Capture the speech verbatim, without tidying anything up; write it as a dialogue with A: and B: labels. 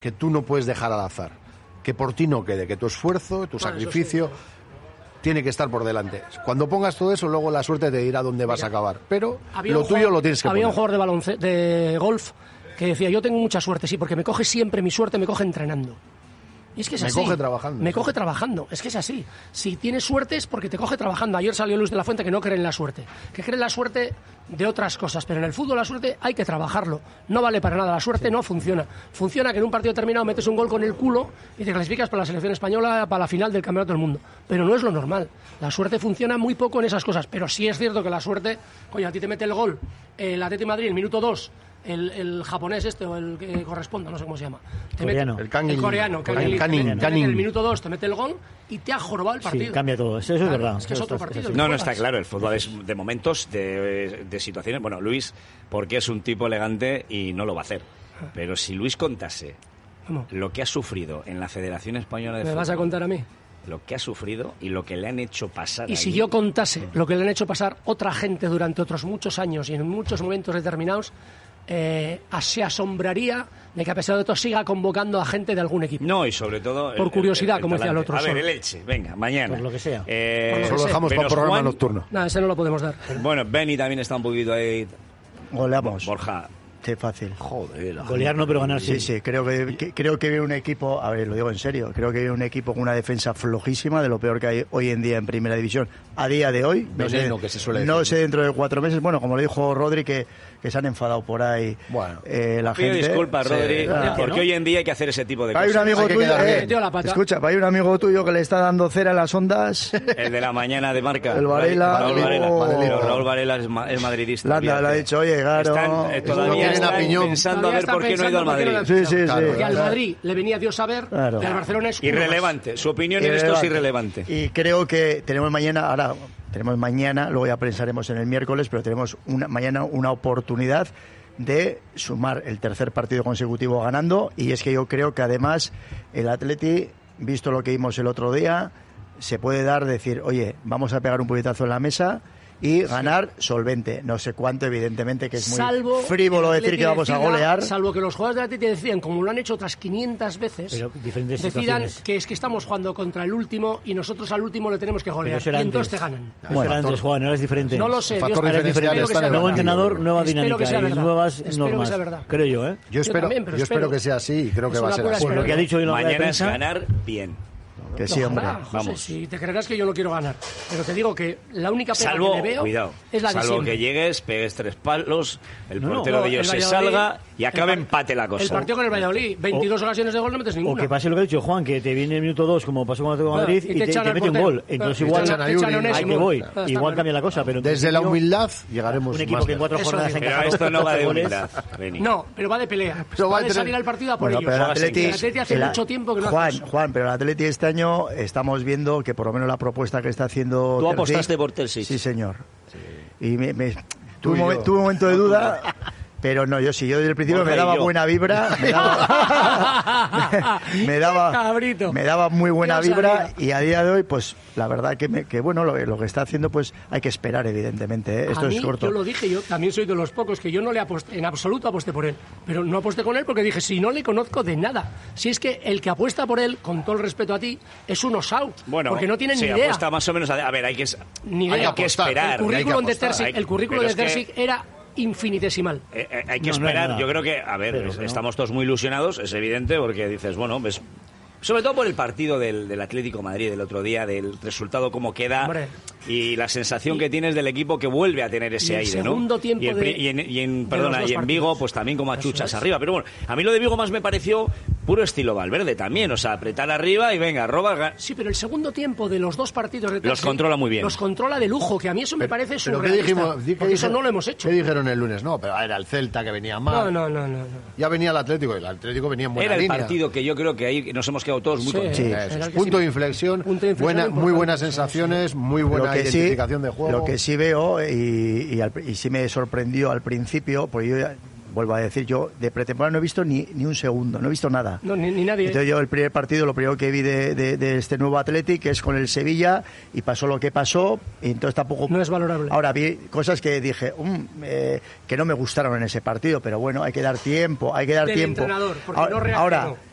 A: que tú no puedes dejar al azar, que por ti no quede, que tu esfuerzo, tu
B: Claro,
A: sacrificio
B: eso sí.
A: tiene que estar por delante. Cuando pongas todo eso, luego la suerte te dirá dónde vas a acabar. Pero
B: Había
A: lo
B: un
A: tuyo
B: jugador-
A: lo tienes que
B: Había
A: poner.
B: un jugador de balonce de golf que decía, yo tengo mucha suerte, sí, porque me coge siempre mi suerte, me coge entrenando. Y es que es
A: Me
B: así.
A: coge trabajando.
B: Me
A: Sí.
B: coge trabajando, es que es así. Si tienes suerte es porque te coge trabajando. Ayer salió Luis de la Fuente que no cree en la suerte, que cree en la suerte de otras cosas, pero en el fútbol la suerte hay que trabajarlo. No vale para nada, la suerte no funciona. Funciona que en un partido determinado metes un gol con el culo y te clasificas para la selección española para la final del Campeonato del Mundo. Pero no es lo normal. La suerte funciona muy poco en esas cosas, pero sí es cierto que la suerte, coño, a ti te mete el gol el Atlético de Madrid el minuto dos. El, el japonés este o el que corresponda, no sé cómo se llama. Te
C: Coreano.
B: mete-
A: El Kangin-
B: el coreano.
A: el
B: Kangin Lee,
A: Kangin-
B: te mete- te mete
A: Kangin.
B: en el minuto dos te mete el gol y te ha jorobado el partido.
C: Sí, cambia todo. Eso, eso es
B: Claro,
C: verdad.
B: es que es
C: Eso
B: otro
C: está-
B: partido.
C: eso
D: No, no
B: juegas.
D: está claro. El fútbol es de momentos, de, de situaciones. Bueno, Luis, porque es un tipo elegante y no lo va a hacer. Pero si Luis contase
B: ¿Cómo?
D: lo que ha sufrido en la Federación Española de
B: ¿Me
D: Fútbol,
B: vas a contar a mí?
D: lo que ha sufrido y lo que le han hecho pasar.
B: Y si
D: allí,
B: yo contase lo que le han hecho pasar otra gente durante otros muchos años y en muchos momentos determinados, eh, se asombraría de que a pesar de todo siga convocando a gente de algún equipo.
D: No, y sobre todo...
B: Por curiosidad, como decía el
D: talante.
B: otro,
D: A ver,
B: solo.
D: el Elche, venga, mañana.
C: Por lo que sea.
D: Eh,
B: Por lo
A: Eso
B: que
A: lo
B: sea.
A: dejamos para
D: menos
A: el programa
D: Juan.
A: nocturno.
B: Nada, ese no lo podemos dar.
D: Bueno, Benny también está un poquito ahí.
E: Goleamos.
D: Borja.
E: Sí, fácil.
A: Joder. la
C: Golear no, pero ganar sí.
E: Sí, sí, creo que, que- creo que viene un equipo, a ver, lo digo en serio, creo que viene un equipo con una defensa flojísima, de lo peor que hay hoy en día en Primera División, a día de hoy. No
A: Veneno,
E: sé,
A: que se suele
E: no
A: decir.
E: sé dentro de cuatro meses, bueno, como le dijo Rodri, que, que se han enfadado por ahí
A: Bueno.
E: eh, la
D: Pido
E: gente.
D: disculpas, Rodri,
E: Ah,
D: porque
B: ¿no?
D: hoy en día hay que hacer ese tipo de
E: Hay un
D: cosas.
E: amigo
A: Hay que
E: tuyo,
A: quedar
E: eh,
A: bien.
B: Metió la pata.
E: escucha, hay un amigo tuyo que le está dando cera en las ondas.
D: El de la mañana de marca.
E: El Varela,
D: Raúl Varela.
E: oh.
D: Pero Raúl Varela es, ma- es madridista.
E: Le anda- le ha
D: olvídate.
E: dicho, oye, claro.
D: Están, eh,
E: Eso
D: todavía
A: no quieren a
D: están
A: Piñón.
D: pensando
B: Todavía
D: a ver
B: está
D: por qué no ha ido al
B: pensando por qué no
D: Madrid.
B: le-
E: Sí, sí,
A: Claro.
E: sí.
B: Porque al Madrid le venía Dios a ver,
E: Claro.
B: y al Barcelona es uno más.
D: Irrelevante. Su opinión en esto es irrelevante.
E: Y creo que tenemos mañana, ahora tenemos mañana, luego ya pensaremos en el miércoles, pero tenemos una, mañana una oportunidad de sumar el tercer partido consecutivo ganando, y es que yo creo que además el Atleti, visto lo que vimos el otro día, se puede dar decir, oye, vamos a pegar un puñetazo en la mesa y ganar solvente. No sé cuánto, evidentemente, que es muy
B: Salvo
E: frívolo
B: que el
E: decir que
B: Atleti
E: vamos a
B: decida-
E: golear.
B: Salvo que los jugadores del Atleti decían, como lo han hecho otras quinientas veces,
C: Pero diferentes
B: decidan
C: situaciones.
B: que es que estamos jugando contra el último y nosotros al último le tenemos que
C: Pero
B: golear.
C: eso
B: Y
C: era
B: entonces te
C: antes.
B: ganan.
C: Eso era antes, Juan, ahora es diferente.
B: No lo sé,
A: Factor
B: Dios,
A: diferencial
B: espero que
A: está en
B: sea
A: el
C: Nuevo
B: verdad.
C: entrenador, nueva
B: Espero
C: dinámica
B: que sea
C: y
B: verdad.
C: nuevas
B: Espero que
C: normas.
B: sea verdad.
C: Creo yo, ¿eh?
A: Yo
B: Yo
A: espero,
B: también, pero
A: yo espero
B: espero.
A: que sea así y creo que
B: Es
A: va a
B: una
A: ser
B: pura
A: así.
C: Por lo que ha dicho hoy en la rueda de
D: Mañana es
C: prensa,
D: ganar bien.
E: Que sí, hombre.
B: Ojalá, José,
D: Vamos.
B: si te creerás que yo no quiero ganar. Pero te digo que la única pega
D: Salvo,
B: que le veo
D: cuidado,
B: es la de
D: salvo
B: siempre.
D: que llegues, pegues tres palos, el
C: No, no,
D: portero de
B: el
D: ellos se
B: Valladolid-
D: salga y acabe
B: el par-
D: empate la cosa.
B: El partido con el Valladolid, veintidós ocasiones de gol, no metes
C: o
B: ninguna.
C: que pase lo que ha dicho Juan, que te viene el minuto dos, como pasó con el Atlético de
B: Claro,
C: Madrid,
B: y
C: y
B: te
C: te,
B: echan
C: te
B: al
C: mete un
B: portero.
C: gol. Entonces
B: Claro,
C: igual,
B: te echan a
A: te echan a
B: Yuri.
C: ahí que voy.
B: Ah, está
C: Igual
B: claro.
C: cambia la cosa, pero en
A: Desde la
C: principio,
A: humildad llegaremos
C: un equipo
A: más
C: que en cuatro
B: Eso
C: jornadas
B: digo.
C: encaja
D: Pero
C: dos-
D: esto no va de
C: doce goles.
D: humildad, Beni.
B: No, pero va de pelea.
A: Pero va
B: va
A: a
B: de
A: tener-
B: salir al partido a por
E: Bueno,
B: ellos.
E: pero el
D: Juegas en
E: Atleti,
B: El Atleti hace
E: el-
B: mucho tiempo que no
E: Juan,
B: hace eso.
E: Juan, pero el Atleti este año estamos viendo que por lo menos la propuesta que está haciendo
D: Tú
E: Terzic-
D: apostaste por Terzic.
E: Sí, señor. Y me, me-
A: Tú
E: tuve,
A: y
E: un momen-
A: yo.
E: tuve un momento de duda, pero no, yo sí, yo desde el principio
D: Borja
E: me
D: y
E: daba
D: yo.
E: buena vibra, me daba, me, me daba,
B: Cabrito.
E: me daba muy buena
B: Yo
E: vibra,
B: sabía.
E: y a día de hoy, pues la verdad que, me, que bueno, lo, lo que está haciendo, pues hay que esperar, evidentemente, ¿eh? Esto
B: a mí,
E: es corto.
B: yo lo dije, yo también soy de los pocos que yo no le aposté, en absoluto aposté por él. Pero no aposté con él porque dije, si no le conozco de nada. Si es que el que apuesta por él, con todo el respeto a ti, es un osaut.
D: Bueno,
B: porque no tiene
D: sí,
B: ni idea.
D: apuesta más o menos a, a ver, hay que,
B: Ni
D: hay
B: idea.
D: que
A: apostar.
D: esperar.
B: El currículum de
A: apostar.
B: Terzic,
D: Hay-
B: el currículum
D: pero
B: de
D: es que-
B: Terzic era infinitesimal.
D: Eh, eh, hay que
C: No, no
D: esperar.
C: es nada.
D: Yo creo que, a ver,
C: Pero
D: es-
C: que no.
D: estamos todos muy ilusionados, es evidente, porque dices, bueno, ves. Sobre todo por el partido del, del Atlético de Madrid del otro día, del resultado cómo queda
B: Hombre.
D: y la sensación
B: Y-
D: que tienes del equipo que vuelve a tener ese
B: y el
D: aire, ¿no?
B: segundo tiempo
D: y, el
B: de-
D: pri- y en, y en-
B: de
D: perdona,
B: los dos
D: y en Vigo,
B: partidos.
D: pues también como a
B: Eso
D: chuchas
B: es.
D: arriba. Pero bueno, a mí lo de Vigo más me pareció puro estilo Valverde también, o sea, apretar arriba y venga, roba. ga-
B: Sí, pero el segundo tiempo de los dos partidos de
D: Los
B: Terzic
D: controla muy bien.
B: Los controla de lujo, que a mí eso me parece
A: Pero ¿qué
B: surrealista.
A: dijimos? Di-
B: porque
A: ¿qué
B: eso
A: dije-
B: no lo hemos hecho.
A: ¿Qué dijeron el lunes? No, pero era el Celta que venía mal.
B: No, no, no, no. no.
A: Ya venía el Atlético y el Atlético venía en buena
D: Era el
A: línea.
D: partido que yo creo que ahí nos hemos quedado todos muy
B: Sí.
D: contentos.
E: Sí.
A: Eso
B: Era
A: es.
B: el que
A: Punto
B: sí-
A: de inflexión,
B: punto de inflexión
A: buena, muy
B: importante.
A: buenas
B: Sí, sí.
A: sensaciones, muy buena
E: Lo que sí-
A: identificación de juego.
E: Lo que sí veo, y, y, al- y sí me sorprendió al principio, porque yo ya- vuelvo a decir, yo de pretemporada no he visto ni, ni un segundo, no he visto nada.
B: No, ni, ni nadie.
E: Entonces yo el primer partido, lo primero que vi de, de- de este nuevo Athletic es con el Sevilla, y pasó lo que pasó, y entonces tampoco...
B: No es valorable.
E: Ahora vi cosas que dije, "Um, eh, que no me gustaron en ese partido, pero bueno, hay que dar tiempo, hay que dar
B: Del
E: tiempo.
B: entrenador, porque
E: ahora,
B: no reaccionó.
E: ahora,